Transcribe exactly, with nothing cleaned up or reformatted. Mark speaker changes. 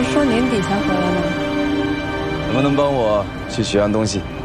Speaker 1: 是说年底才回来吗？
Speaker 2: 能不能帮我去取样东西？